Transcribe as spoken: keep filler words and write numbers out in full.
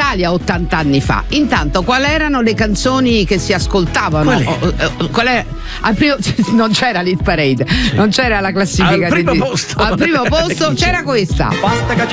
Italia ottanta anni fa. Intanto, quali erano le canzoni che si ascoltavano? Qual è? Oh, oh, qual è? Al primo, non c'era l'hit parade, non c'era la classifica. Al primo di- posto. Al primo posto c'era questa.